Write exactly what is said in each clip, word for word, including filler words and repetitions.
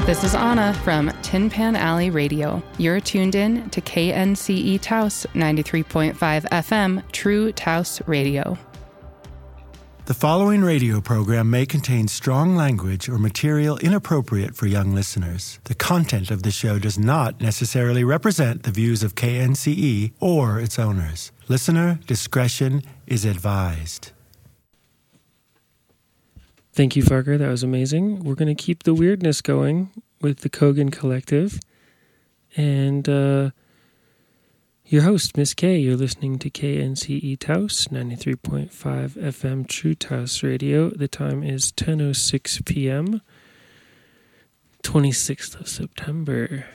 This is Anna from Tin Pan Alley Radio. You're tuned in to K N C E Taos ninety-three point five F M, True Taos Radio. The following radio program may contain strong language or material inappropriate for young listeners. The content of the show does not necessarily represent the views of K N C E or its owners. Listener discretion is advised. Thank you, Farker. That was amazing. We're going to keep the weirdness going with the Kogan Collective. And uh, your host, Miss K. You're listening to K N C E Taos, ninety-three point five F M True Taos Radio. The time is ten oh six p.m., twenty-sixth of September.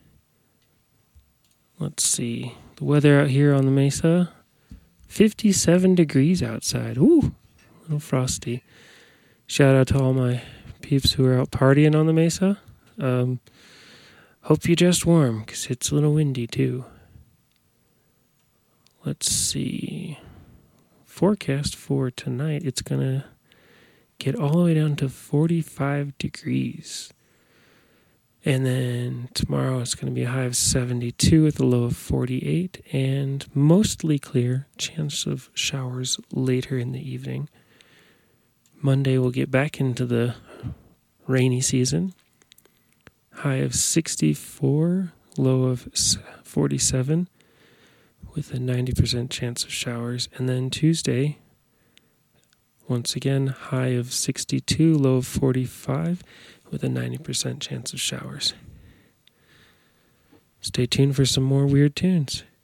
Let's see. The weather out here on the Mesa, fifty-seven degrees outside. Ooh, a little frosty. Shout out to all my peeps who are out partying on the Mesa. Um, hope you dressed warm, because it's a little windy, too. Let's see. Forecast for tonight, it's going to get all the way down to forty-five degrees. And then tomorrow it's going to be a high of seventy-two with a low of forty-eight. And mostly clear, chance of showers later in the evening. Monday we'll get back into the rainy season. High of sixty-four, low of forty-seven, with a ninety percent chance of showers. And then Tuesday, once again, high of sixty-two, low of forty-five, with a ninety percent chance of showers. Stay tuned for some more weird tunes.